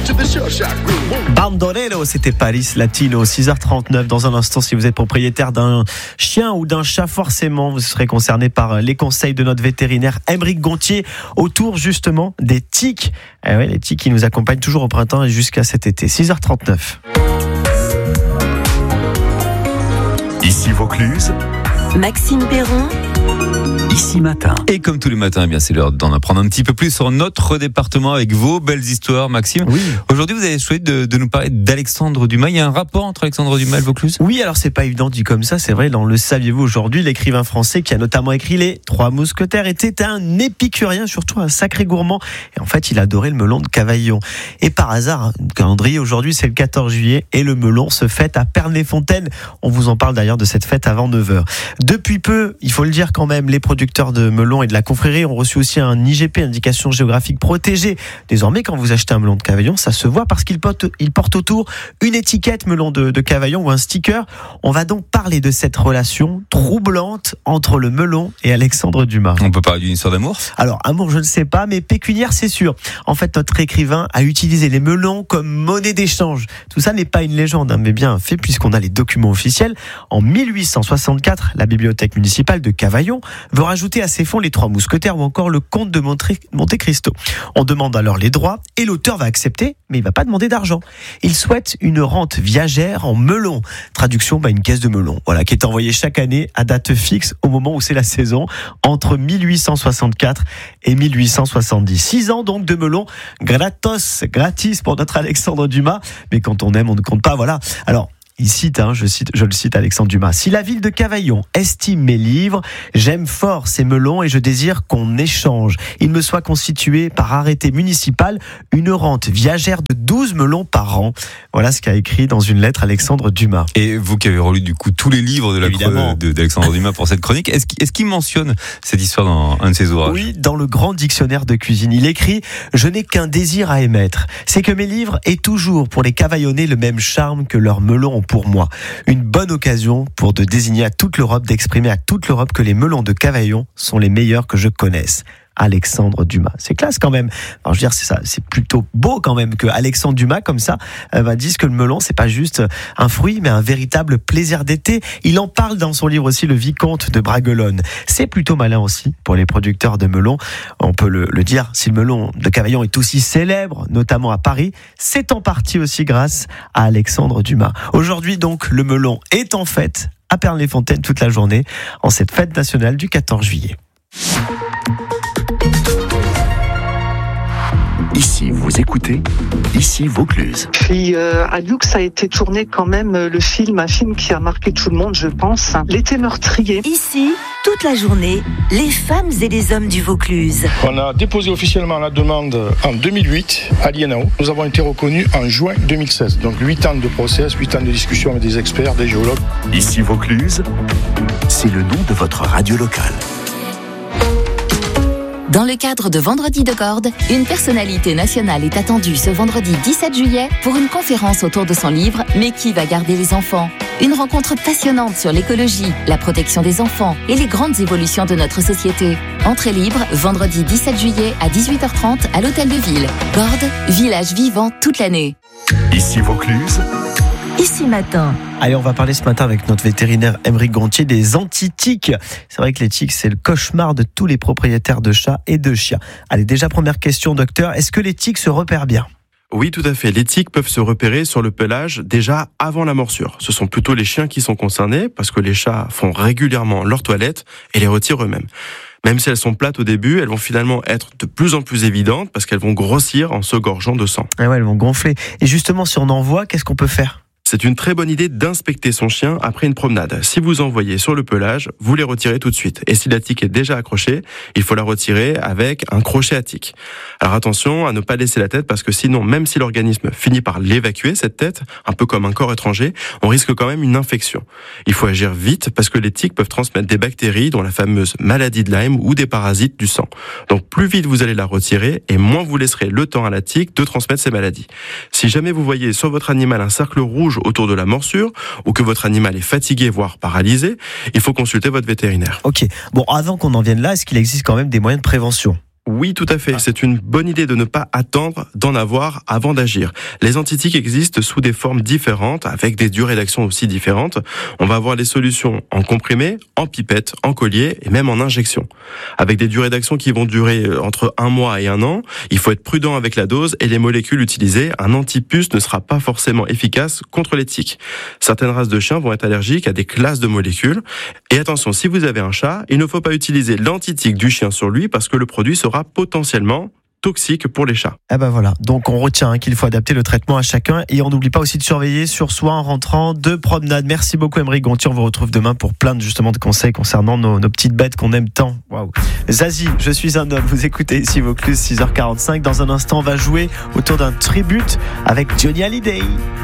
Bandolero, c'était Paris Latino, 6h39. Dans un instant, si vous êtes propriétaire d'un chien ou d'un chat, forcément, vous serez concerné par les conseils de notre vétérinaire Aymeric Gontier autour justement des tiques. Les tiques qui nous accompagnent toujours au printemps et jusqu'à cet été. 6h39. Ici Vaucluse, Maxime Perron. Ici Matin. Et comme tous les matins, eh bien, c'est l'heure d'en apprendre un petit peu plus sur notre département avec vos belles histoires, Maxime. Oui. Aujourd'hui, vous avez choisi de nous parler d'Alexandre Dumas. Il y a un rapport entre Alexandre Dumas et le Vaucluse ? Oui, alors c'est pas évident dit comme ça, c'est vrai, le saviez-vous aujourd'hui, l'écrivain français qui a notamment écrit Les Trois Mousquetaires était un épicurien, surtout un sacré gourmand. Et en fait, il adorait le melon de Cavaillon. Et par hasard, le calendrier aujourd'hui, c'est le 14 juillet et le melon se fête à Pernes-les-Fontaines. On vous en parle d'ailleurs de cette fête avant 9h. Depuis peu, il faut le dire quand même, les producteurs de melon et de la confrérie ont reçu aussi un IGP, indication géographique protégée. Désormais, quand vous achetez un melon de Cavaillon, ça se voit parce qu'il porte autour une étiquette melon de Cavaillon ou un sticker. On va donc parler de cette relation troublante entre le melon et Alexandre Dumas. On peut parler d'une histoire d'amour ? Alors, amour, je ne sais pas, mais pécuniaire, c'est sûr. En fait, notre écrivain a utilisé les melons comme monnaie d'échange. Tout ça n'est pas une légende, mais bien fait, puisqu'on a les documents officiels. En 1864, la bibliothèque municipale de Cavaillon veut rajouter à ses fonds les Trois Mousquetaires ou encore le comte de Monte Cristo. On demande alors les droits et l'auteur va accepter, mais il ne va pas demander d'argent. Il souhaite une rente viagère en melon. Traduction, une caisse de melon, qui est envoyée chaque année à date fixe au moment où c'est la saison, entre 1864 et 1870. 6 ans donc de melon gratis pour notre Alexandre Dumas. Mais quand on aime, on ne compte pas, voilà. Alors, il cite, je le cite Alexandre Dumas. Si la ville de Cavaillon estime mes livres, j'aime fort ces melons et je désire qu'on échange. Il me soit constitué par arrêté municipal une rente viagère de 12 melons par an. Voilà ce qu'a écrit dans une lettre Alexandre Dumas. Et vous qui avez relu du coup tous les livres d'Alexandre Dumas pour cette chronique, est-ce qu'il mentionne cette histoire dans un de ses ouvrages ? Oui, dans le grand dictionnaire de cuisine. Il écrit « Je n'ai qu'un désir à émettre. C'est que mes livres aient toujours pour les Cavaillonnais le même charme que leurs melons ont pour moi. Une bonne occasion pour de désigner à toute l'Europe, d'exprimer à toute l'Europe que les melons de Cavaillon sont les meilleurs que je connaisse. » Alexandre Dumas. C'est classe quand même. Alors, je veux dire, c'est plutôt beau quand même que Alexandre Dumas, comme ça, dise que le melon, c'est pas juste un fruit, mais un véritable plaisir d'été. Il en parle dans son livre aussi, Le Vicomte de Bragelonne. C'est plutôt malin aussi pour les producteurs de melons. On peut le dire, si le melon de Cavaillon est aussi célèbre, notamment à Paris, c'est en partie aussi grâce à Alexandre Dumas. Aujourd'hui, donc, le melon est en fête à Pernes-les-Fontaines toute la journée, en cette fête nationale du 14 juillet. Ici vous écoutez, ici Vaucluse. Puis à Lux a été tourné quand même un film qui a marqué tout le monde, je pense. L'été meurtrier. Ici, toute la journée, les femmes et les hommes du Vaucluse. On a déposé officiellement la demande en 2008 à l'INAO. Nous avons été reconnus en juin 2016. Donc 8 ans de process, 8 ans de discussion avec des experts, des géologues. Ici Vaucluse, c'est le nom de votre radio locale. Dans le cadre de Vendredi de Gordes, une personnalité nationale est attendue ce vendredi 17 juillet pour une conférence autour de son livre « Mais qui va garder les enfants ?». Une rencontre passionnante sur l'écologie, la protection des enfants et les grandes évolutions de notre société. Entrée libre, vendredi 17 juillet à 18h30 à l'Hôtel de Ville. Gordes, village vivant toute l'année. Ici Vaucluse. Ici Matin. Allez, on va parler ce matin avec notre vétérinaire Aymeric Gontier des anti-tiques. C'est vrai que les tiques, c'est le cauchemar de tous les propriétaires de chats et de chiens. Allez, déjà première question, docteur. Est-ce que les tiques se repèrent bien ? Oui, tout à fait. Les tiques peuvent se repérer sur le pelage déjà avant la morsure. Ce sont plutôt les chiens qui sont concernés parce que les chats font régulièrement leur toilette et les retirent eux-mêmes. Même si elles sont plates au début, elles vont finalement être de plus en plus évidentes parce qu'elles vont grossir en se gorgeant de sang. Ah ouais, elles vont gonfler. Et justement, si on en voit, qu'est-ce qu'on peut faire ? C'est une très bonne idée d'inspecter son chien après une promenade. Si vous en voyez sur le pelage, vous les retirez tout de suite. Et si la tique est déjà accrochée, il faut la retirer avec un crochet à tique. Alors attention à ne pas laisser la tête parce que sinon, même si l'organisme finit par l'évacuer, cette tête, un peu comme un corps étranger, on risque quand même une infection. Il faut agir vite parce que les tiques peuvent transmettre des bactéries dont la fameuse maladie de Lyme ou des parasites du sang. Donc plus vite vous allez la retirer et moins vous laisserez le temps à la tique de transmettre ces maladies. Si jamais vous voyez sur votre animal un cercle rouge autour de la morsure ou que votre animal est fatigué voire paralysé, il faut consulter votre vétérinaire. Ok, bon, avant qu'on en vienne là, est-ce qu'il existe quand même des moyens de prévention ? Oui, tout à fait. C'est une bonne idée de ne pas attendre d'en avoir avant d'agir. Les antitiques existent sous des formes différentes, avec des durées d'action aussi différentes. On va avoir les solutions en comprimé, en pipette, en collier et même en injection. Avec des durées d'action qui vont durer entre 1 mois et 1 an, il faut être prudent avec la dose et les molécules utilisées. Un antipuce ne sera pas forcément efficace contre les tiques. Certaines races de chiens vont être allergiques à des classes de molécules. Et attention, si vous avez un chat, il ne faut pas utiliser l'antitique du chien sur lui parce que le produit sera potentiellement toxique pour les chats. Eh ben voilà, donc on retient qu'il faut adapter le traitement à chacun et on n'oublie pas aussi de surveiller sur soi en rentrant de promenade. Merci beaucoup Aymeric Gontier, on vous retrouve demain pour plein de conseils concernant nos petites bêtes qu'on aime tant. Waouh. Zazie, je suis un homme, vous écoutez ici Vaucluse, 6h45. Dans un instant, on va jouer autour d'un tribute avec Johnny Hallyday.